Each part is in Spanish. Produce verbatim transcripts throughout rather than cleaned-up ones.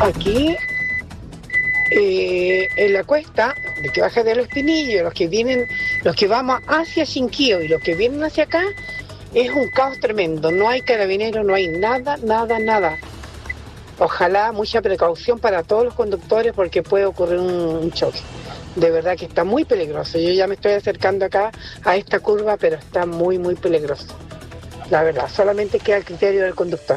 Aquí, eh, en la cuesta, de que baja de los Pinillos, los que vienen, los que vamos hacia Chinquío y los que vienen hacia acá, es un caos tremendo. No hay carabineros, no hay nada, nada, nada. Ojalá mucha precaución para todos los conductores porque puede ocurrir un, un choque. De verdad que está muy peligroso. Yo ya me estoy acercando acá a esta curva, pero está muy, muy peligroso. La verdad, solamente queda el criterio del conductor.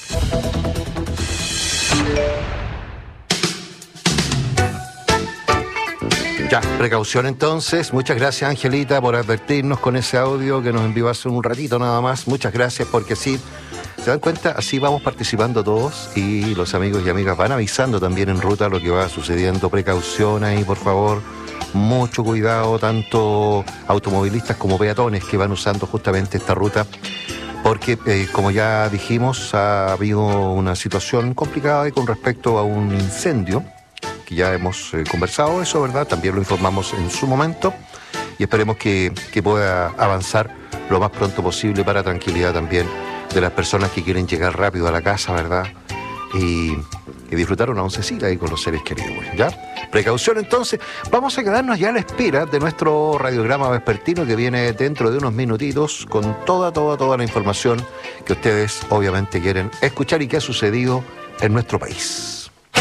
Ya, precaución entonces. Muchas gracias, Angelita, por advertirnos con ese audio que nos envió hace un ratito nada más. Muchas gracias, porque sí, se dan cuenta, así vamos participando todos y los amigos y amigas van avisando también en ruta lo que va sucediendo. Precaución ahí, por favor. Mucho cuidado, tanto automovilistas como peatones que van usando justamente esta ruta, porque eh, como ya dijimos, ha habido una situación complicada con respecto a un incendio, que ya hemos eh, conversado eso, ¿verdad? También lo informamos en su momento y esperemos que, que pueda avanzar lo más pronto posible para tranquilidad también de las personas que quieren llegar rápido a la casa, ¿verdad? Y, y disfrutar una oncecita ahí con los seres queridos, ¿ya? Precaución entonces. Vamos a quedarnos ya a la espera de nuestro radiograma vespertino que viene dentro de unos minutitos con toda, toda, toda la información que ustedes obviamente quieren escuchar y que ha sucedido en nuestro país.